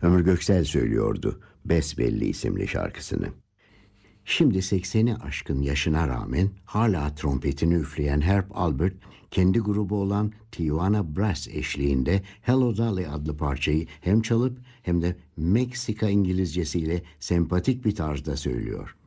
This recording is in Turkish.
Ömür Göksel söylüyordu Besbelli isimli şarkısını. Şimdi 80'i aşkın yaşına rağmen hala trompetini üfleyen Herb Alpert, kendi grubu olan Tijuana Brass eşliğinde Hello Dolly adlı parçayı hem çalıp hem de Meksika İngilizcesiyle sempatik bir tarzda söylüyor.